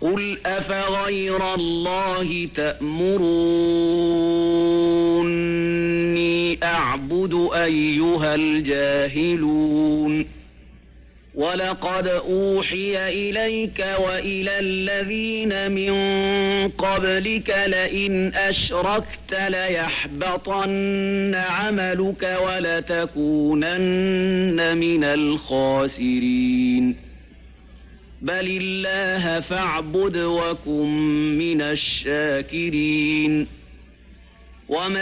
قل أفغير الله تأمروني أعبد أيها الجاهلون ولقد أوحي إليك وإلى الذين من قبلك لئن أشركت ليحبطن عملك ولتكونن من الخاسرين بل الله فاعبد وكن من الشاكرين